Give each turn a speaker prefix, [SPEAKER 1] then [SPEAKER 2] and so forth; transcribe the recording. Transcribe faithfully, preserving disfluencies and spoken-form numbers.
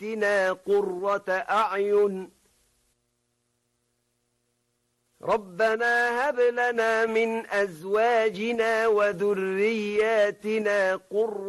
[SPEAKER 1] ذرياتنا قرة أعين ربنا هب لنا من أزواجنا وذرياتنا قرة